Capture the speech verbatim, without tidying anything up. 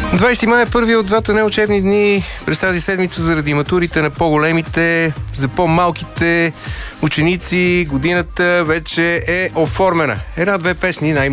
двадесети май е първият от двата неучебни дни през тази седмица заради матурите на по-големите. За по-малките ученици годината вече е оформена. Една-две песни най